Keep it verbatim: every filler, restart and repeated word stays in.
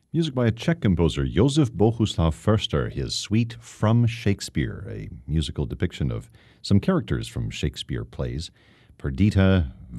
Music by a Czech composer, Josef Bohuslav Förster, his suite From Shakespeare, a musical depiction of some characters from Shakespeare plays. Perdita,